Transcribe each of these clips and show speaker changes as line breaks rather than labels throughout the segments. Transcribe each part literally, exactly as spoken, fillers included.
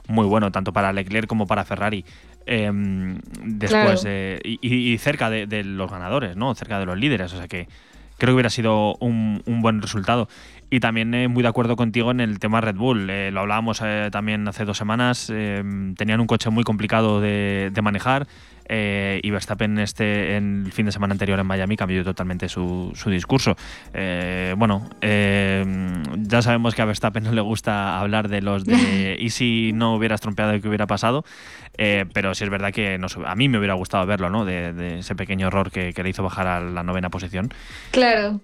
muy bueno, tanto para Leclerc como para Ferrari. Eh, después
Claro.
eh, y, y cerca de, de los ganadores, ¿no? Cerca de los líderes, o sea que creo que hubiera sido un, un buen resultado. Y también eh, muy de acuerdo contigo en el tema Red Bull. Eh, lo hablábamos eh, también hace dos semanas. Eh, tenían un coche muy complicado de, de manejar. Eh, y Verstappen este en el fin de semana anterior en Miami cambió totalmente su, su discurso. Eh, bueno, eh, ya sabemos que a Verstappen no le gusta hablar de los de y si no hubieras trompeado, ¿qué hubiera pasado? Eh, pero sí es verdad que nos, a mí me hubiera gustado verlo, ¿no? De, de ese pequeño error que, que le hizo bajar a la novena posición.
Claro.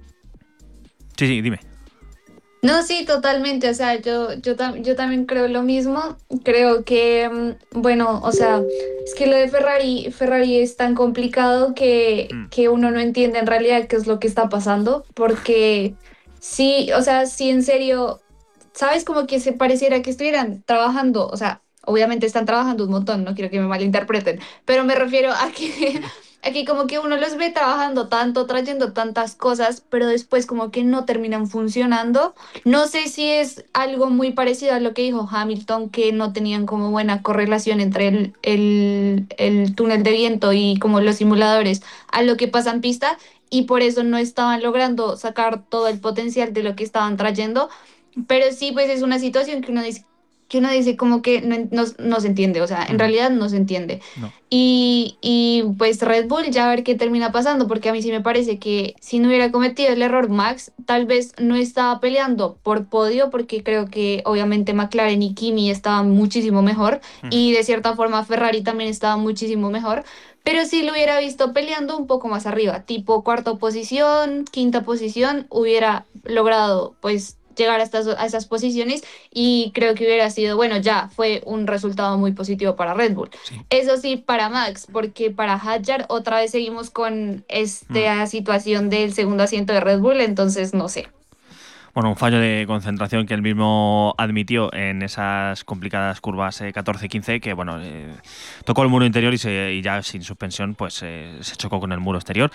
Sí, sí, dime.
No, sí, totalmente. O sea, yo, yo, tam- yo también creo lo mismo. Creo que, mm, bueno, o sea, es que lo de Ferrari, Ferrari es tan complicado que,
Mm.
que uno no entiende en realidad qué es lo que está pasando. Porque sí, o sea, sí, en serio, ¿sabes? Como que se pareciera que estuvieran trabajando. O sea, obviamente están trabajando un montón, no quiero que me malinterpreten, pero me refiero a que aquí como que uno los ve trabajando tanto, trayendo tantas cosas, pero después como que no terminan funcionando. No sé si es algo muy parecido a lo que dijo Hamilton, que no tenían como buena correlación entre el, el, el túnel de viento y como los simuladores a lo que pasa en pista, y por eso no estaban logrando sacar todo el potencial de lo que estaban trayendo. Pero sí, pues es una situación que uno dice, que uno dice como que no, en- no, no se entiende, o sea, en
Mm.
realidad no se entiende.
No.
Y, y pues Red Bull ya a ver qué termina pasando, porque a mí sí me parece que si no hubiera cometido el error Max, tal vez no estaba peleando por podio, porque creo que obviamente McLaren y Kimi estaban muchísimo mejor,
Mm.
y de cierta forma Ferrari también estaba muchísimo mejor, pero sí lo hubiera visto peleando un poco más arriba, tipo cuarta posición, quinta posición, hubiera logrado pues llegar a estas, a esas posiciones, y creo que hubiera sido, bueno, ya fue un resultado muy positivo para Red Bull.
Sí.
Eso sí, para Max, porque para Hadjar otra vez seguimos con
Mm.
esta situación del segundo asiento de Red Bull, entonces no sé.
Bueno, un fallo de concentración que él mismo admitió en esas complicadas curvas eh, catorce quince, que bueno, eh, tocó el muro interior y, se, y ya sin suspensión pues eh, se chocó con el muro exterior.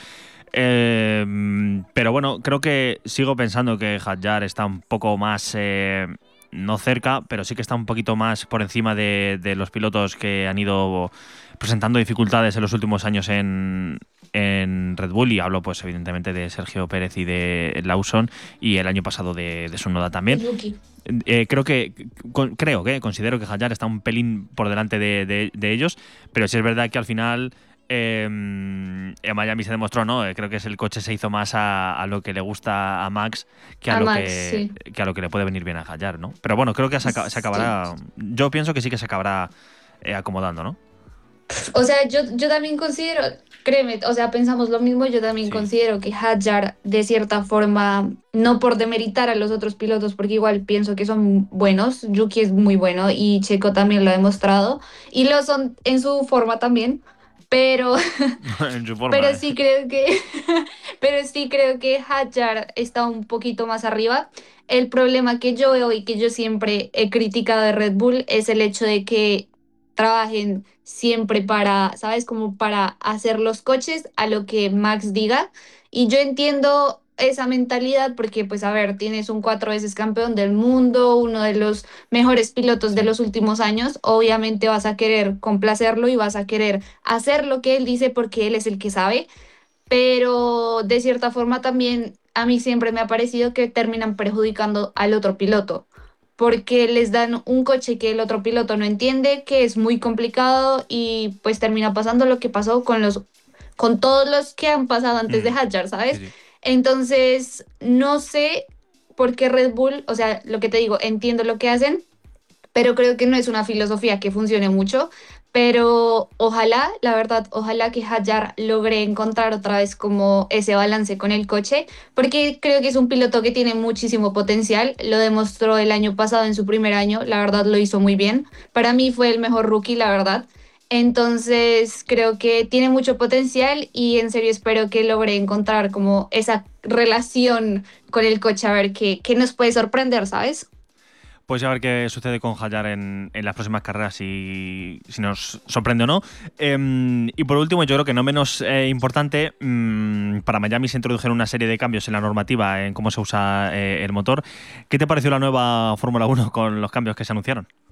Eh, pero bueno, creo que sigo pensando que Hadjar está un poco más, eh, no cerca, pero sí que está un poquito más por encima de, de los pilotos que han ido presentando dificultades en los últimos años en, en Red Bull, y hablo pues evidentemente de Sergio Pérez y de Lawson, y el año pasado de, de Tsunoda también.
Yuki.
Eh, creo que con, creo que considero que Hadjar está un pelín por delante de, de, de ellos, pero sí es verdad que al final eh, en Miami se demostró, ¿no? Eh, creo que es el coche se hizo más a, a lo que le gusta a Max que a
A
lo
Max,
que,
sí.
que a lo que le puede venir bien a Hadjar, ¿no? Pero bueno, creo que se, aca- se
Sí.
acabará. Yo pienso que sí que se acabará eh, acomodando, ¿no?
O sea, yo, yo también considero, créeme, o sea, pensamos lo mismo, yo también
Sí.
considero que Hadjar, de cierta forma, no por demeritar a los otros pilotos, porque igual pienso que son buenos, Yuki es muy bueno y Checo también lo ha demostrado, y lo son en su forma también, pero
En su forma.
pero
eh.
sí creo que, pero sí creo que Hadjar está un poquito más arriba. El problema que yo veo y que yo siempre he criticado de Red Bull es el hecho de que trabajen siempre para, ¿sabes? Como para hacer los coches a lo que Max diga. Y yo entiendo esa mentalidad porque, pues, a ver, tienes un cuatro veces campeón del mundo, uno de los mejores pilotos de
Sí.
los últimos años, obviamente vas a querer complacerlo y vas a querer hacer lo que él dice porque él es el que sabe, pero de cierta forma también a mí siempre me ha parecido que terminan perjudicando al otro piloto, porque les dan un coche que el otro piloto no entiende, que es muy complicado, y pues termina pasando lo que pasó con los con todos los que han pasado antes de
Mm.
Hadjar,
Sí,
¿sabes?
sí.
Entonces, no sé por qué Red Bull, o sea, lo que te digo, entiendo lo que hacen, pero creo que no es una filosofía que funcione mucho. Pero ojalá, la verdad, ojalá que Hadjar logre encontrar otra vez como ese balance con el coche, porque creo que es un piloto que tiene muchísimo potencial, lo demostró el año pasado en su primer año, la verdad lo hizo muy bien, para mí fue el mejor rookie, la verdad. Entonces creo que tiene mucho potencial y en serio espero que logre encontrar como esa relación con el coche, a ver qué, qué nos puede sorprender, ¿sabes?
Pues ya a ver qué sucede con Hadjar en, en las próximas carreras, si, si nos sorprende o no. Eh, y por último, yo creo que no menos eh, importante, mmm, para Miami se introdujeron una serie de cambios en la normativa en cómo se usa eh, el motor. ¿Qué te pareció la nueva Fórmula uno con los cambios que se anunciaron?